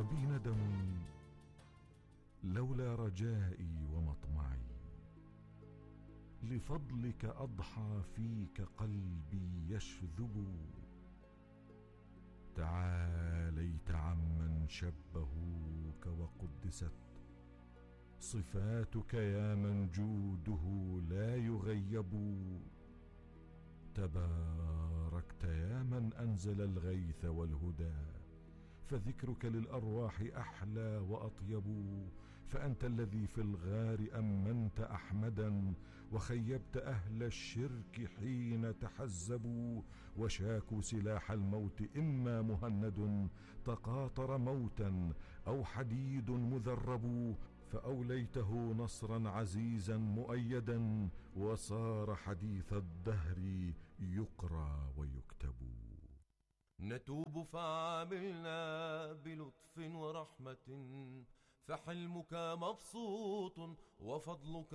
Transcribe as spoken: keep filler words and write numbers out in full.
بي ندم لولا رجائي ومطمعي، لفضلك أضحى فيك قلبي يشذب. تعاليت عمن شبهوك وقدست صفاتك يا من جوده لا يغيب. تباركت يا من أنزل الغيث والهدى، فذكرك للأرواح أحلى وأطيب. فأنت الذي في الغار أمنت أحمدا، وخيبت أهل الشرك حين تحزبوا. وشاكوا سلاح الموت، إما مهند تقاطر موتا أو حديد مذرب. فأوليته نصرا عزيزا مؤيدا، وصار حديث الدهر يقرى ويكتب. نتوب فعاملنا بلطف ورحمة، فحلمك مبسوط وفضلك